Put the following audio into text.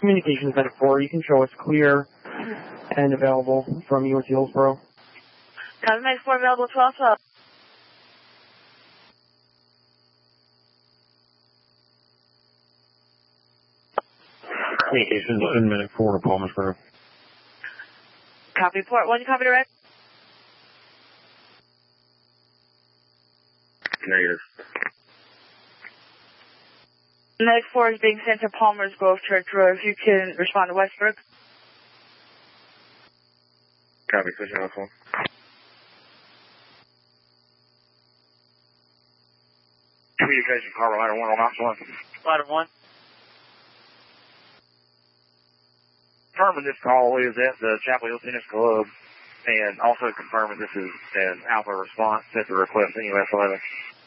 Communications Medic 4, you can show us clear and available from UNC Hillsborough. Copy, Medic 4 available 1212. Communications in Medic 4 to Palmersburg. Copy, Port 1, you copy direct? Negative. Medic 4 is being sent to Palmer's Grove Church Road. If you can respond to Westbrook. Copy, switching on phone. Communication, Carver, ladder 1 on ops 1. Ladder 1. Confirming this call is at the Chapel Hill Tennis Club, and also confirming this is an Alpha response at the request in US 11.